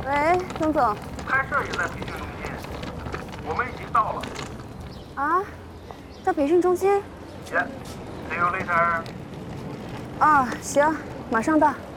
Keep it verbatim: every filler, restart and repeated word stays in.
喂，曾总。 拍摄也在培训中心，我们已经到了。 啊，到培训中心？ Yeah, see you later. 啊，行，马上到。